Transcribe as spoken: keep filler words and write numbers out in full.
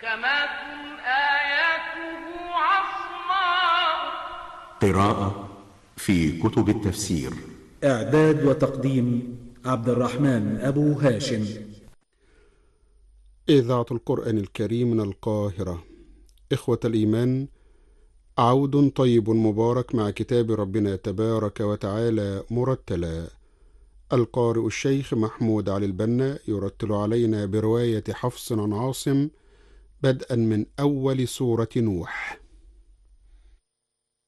محكمات آياته عصماء. قراءة في كتب التفسير. إعداد وتقديم عبد الرحمن أبو هاشم. إذاعة القرآن الكريم من القاهرة. إخوة الإيمان، عود طيب مبارك مع كتاب ربنا تبارك وتعالى مرتلا. القارئ الشيخ محمود علي البنا يرتل علينا برواية حفص عن عاصم بدءا من أول سورة نوح.